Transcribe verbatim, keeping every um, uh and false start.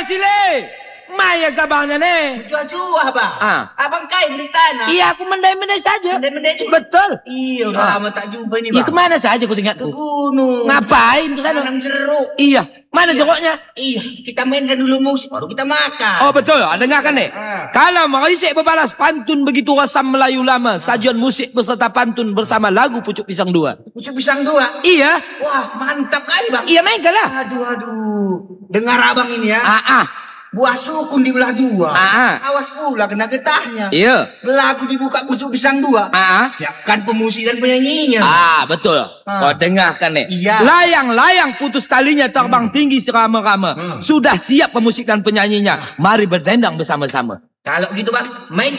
sile. Maya kabarnya nih. Jua-jua bang. Ah. Abang kai beli tanah. Iya, aku mendai-mendai saja. Mendai-mendai juga. Betul. Iya, udah Ah. lama tak jumpa ini Iya, bang. kemana saja kau ingat Ke tuh? gunung. Ngapain ke sana? Tanam jeruk. Iya, mana Iya. jeruknya? Iya, kita mainkan dulu musik baru kita makan. Oh betul, dengarkan nih. Ah. Kalau Marisik berbalas pantun begitu rasam Melayu lama, sajian musik beserta pantun bersama lagu Pucuk Pisang Dua. Pucuk pisang dua. Iya, Wah, mantap kali bang. iya mainkan lah. Aduh, aduh. Dengar abang ini ya. Ah, ah. Buah sukun dibelah dua. Ah, ah. Awas pula kena getahnya. Iya. Lagu dibuka Pucuk Pisang Dua. Ah, ah. Siapkan pemusik dan penyanyinya. Ah, betul. Ah. Kau dengarkan nih. Iya. Layang-layang putus talinya terbang tinggi serama-rama. Hmm. Sudah siap pemusik dan penyanyinya. Mari berdendang bersama-sama. Kalau gitu bang, main